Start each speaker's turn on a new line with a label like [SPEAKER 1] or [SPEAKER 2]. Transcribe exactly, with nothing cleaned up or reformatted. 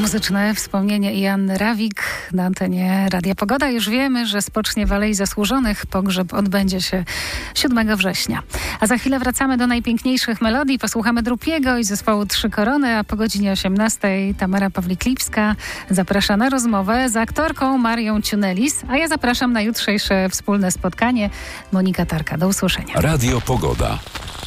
[SPEAKER 1] Muzyczne wspomnienie i Anny Rawik na antenie Radia Pogoda. Już wiemy, że spocznie w Alei Zasłużonych. Pogrzeb odbędzie się siódmego września. A za chwilę wracamy do najpiękniejszych melodii. Posłuchamy Drupiego i zespołu Trzy Korony, a po godzinie osiemnastej Tamara Pawliklipska zaprasza na rozmowę z aktorką Marią Ciunelis, a ja zapraszam na jutrzejsze wspólne spotkanie. Monika Tarka. Do usłyszenia.
[SPEAKER 2] Radio Pogoda.